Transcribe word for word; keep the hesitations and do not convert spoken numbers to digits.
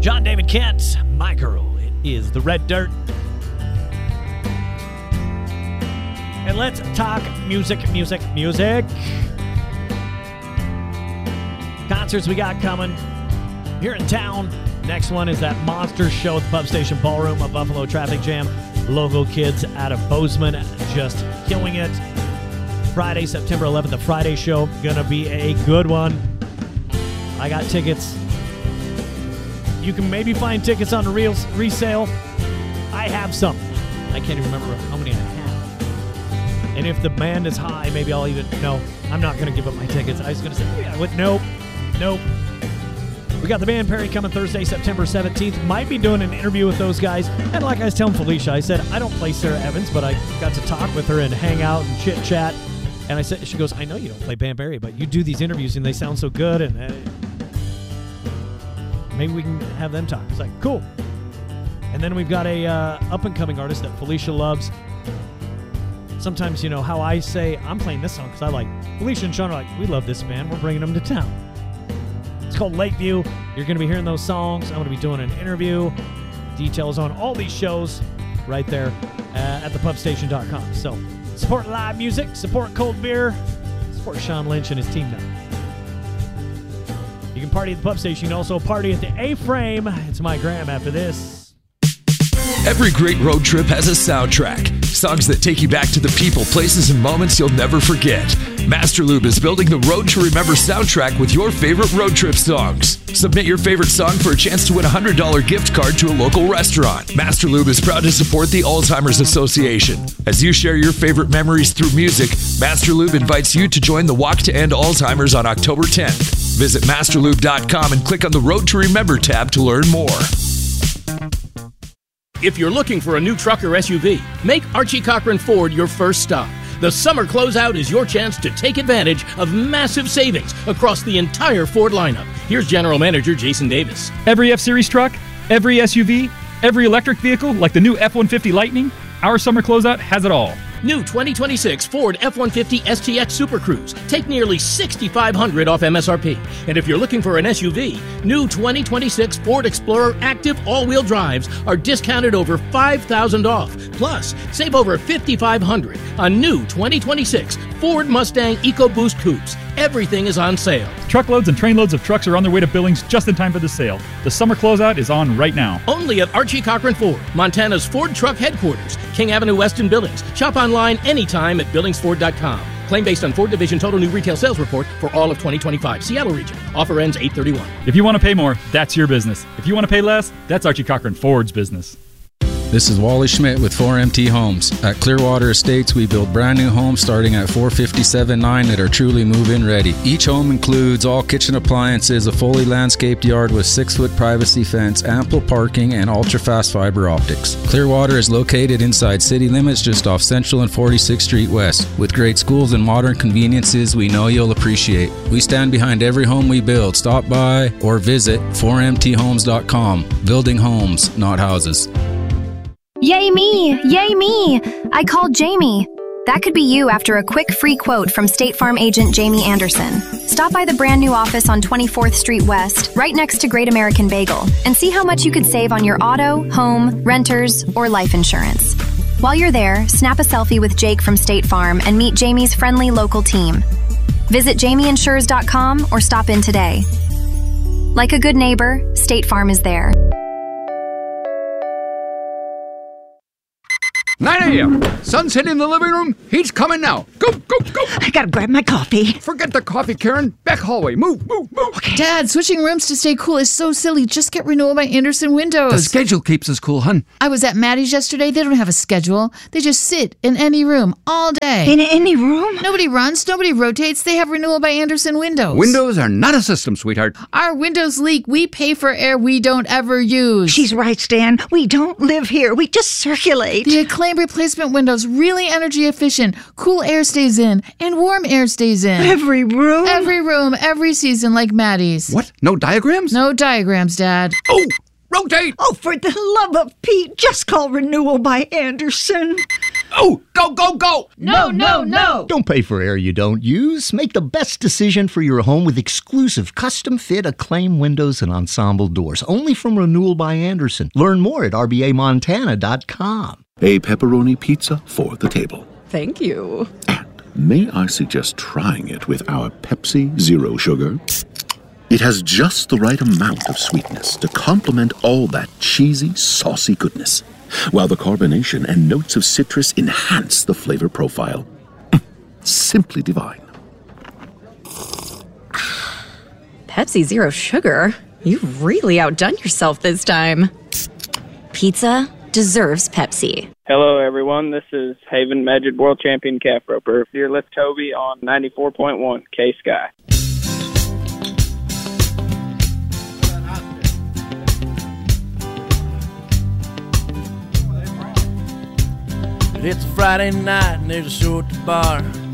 John David Kent, My Girl. It is the Red Dirt. And let's talk music, music, music. Concerts we got coming here in town. Next one is that monster show at the Pub Station Ballroom, a Buffalo Traffic Jam. Local kids out of Bozeman just killing it. Friday, September eleventh, the Friday show. Gonna be a good one. I got tickets. You can maybe find tickets on the real resale. I have some. I can't even remember how many I have. And if the band is high, maybe I'll even... No, I'm not going to give up my tickets. I was going to say, yeah, with nope, nope. We got the band Perry coming Thursday, September seventeenth. Might be doing an interview with those guys. And like I was telling Felicia, I said, I don't play Sarah Evans, but I got to talk with her and hang out and chit-chat. And I said, she goes, I know you don't play Band Perry, but you do these interviews and they sound so good. And uh, maybe we can have them talk. It's like, cool. And then we've got a uh, up-and-coming artist that Felicia loves. Sometimes, you know, how I say, I'm playing this song because I like, Felicia and Sean are like, we love this band. We're bringing them to town. It's called Lakeview. You're going to be hearing those songs. I'm going to be doing an interview. Details on all these shows right there uh, at the pub station dot com. So support live music, support cold beer, support Sean Lynch and his team now. You can party at the Pub Station. You can also party at the A-Frame. It's Mike Graham after this. Every great road trip has a soundtrack. Songs that take you back to the people, places, and moments you'll never forget. Master Lube is building the Road to Remember soundtrack with your favorite road trip songs. Submit your favorite song for a chance to win a one hundred dollars gift card to a local restaurant. Master Lube is proud to support the Alzheimer's Association. As you share your favorite memories through music, Master Lube invites you to join the Walk to End Alzheimer's on October tenth. Visit master lube dot com and click on the Road to Remember tab to learn more. If you're looking for a new truck or S U V, make Archie Cochran Ford your first stop. The summer closeout is your chance to take advantage of massive savings across the entire Ford lineup. Here's General Manager Jason Davis. Every F-Series truck, every S U V, every electric vehicle like the new F one fifty Lightning, our summer closeout has it all. New twenty twenty-six Ford F one fifty S T X Super Cruise. Take nearly six thousand five hundred dollars off M S R P. And if you're looking for an S U V, new twenty twenty-six Ford Explorer Active all-wheel drives are discounted over five thousand dollars off. Plus, save over five thousand five hundred dollars on new twenty twenty-six Ford Mustang EcoBoost Coupes. Everything is on sale. Truckloads and trainloads of trucks are on their way to Billings just in time for the sale. The summer closeout is on right now. Only at Archie Cochran Ford, Montana's Ford Truck Headquarters, King Avenue West in Billings. Shop online anytime at billings ford dot com. Claim based on Ford Division Total New Retail Sales Report for all of twenty twenty-five. Seattle region. Offer ends eight thirty-one. If you want to pay more, that's your business. If you want to pay less, that's Archie Cochran Ford's business. This is Wally Schmidt with four M T Homes. At Clearwater Estates, we build brand new homes starting at four hundred fifty-seven thousand nine hundred that are truly move-in ready. Each home includes all kitchen appliances, a fully landscaped yard with six-foot privacy fence, ample parking, and ultra-fast fiber optics. Clearwater is located inside city limits just off Central and forty-sixth Street West. With great schools and modern conveniences we know you'll appreciate. We stand behind every home we build. Stop by or visit four m t homes dot com. Building homes, not houses. Yay me! Yay me! I called Jamie. That could be you after a quick free quote from State Farm agent Jamie Anderson. Stop by the brand new office on twenty-fourth Street West, right next to Great American Bagel, and see how much you could save on your auto, home, renters, or life insurance. While you're there, snap a selfie with Jake from State Farm and meet Jamie's friendly local team. Visit jamie insures dot com or stop in today. Like a good neighbor, State Farm is there. nine a.m. Sun's hitting the living room. He's coming now. Go, go, go. I gotta grab my coffee. Forget the coffee, Karen. Back hallway. Move, move, move. Okay. Dad, switching rooms to stay cool is so silly. Just get renewal by Andersen Windows. The schedule keeps us cool, hun. I was at Maddie's yesterday. They don't have a schedule. They just sit in any room all day. In any room? Nobody runs. Nobody rotates. They have renewal by Andersen Windows. Windows are not a system, sweetheart. Our windows leak. We pay for air we don't ever use. She's right, Stan. We don't live here. We just circulate. The Acclaim replacement windows, really energy efficient. Cool air stays in and warm air stays in. Every room? Every room, every season, like Maddie's. What? No diagrams? No diagrams, Dad. Oh, rotate! Oh, for the love of Pete, just call renewal by Andersen. Oh, go, go, go! No, no, no! Don't pay for air you don't use. Make the best decision for your home with exclusive custom-fit Acclaim windows and ensemble doors. Only from Renewal by Andersen. Learn more at r b a montana dot com. A pepperoni pizza for the table. Thank you. And may I suggest trying it with our Pepsi Zero Sugar? It has just the right amount of sweetness to complement all that cheesy, saucy goodness, while the carbonation and notes of citrus enhance the flavor profile. Simply divine. Pepsi Zero Sugar? You've really outdone yourself this time. Pizza deserves Pepsi. Hello, everyone. This is Haven Magic World Champion Calf Roper. You're with Toby on ninety-four point one K-Sky. It's a Friday night and there's a show at the bar.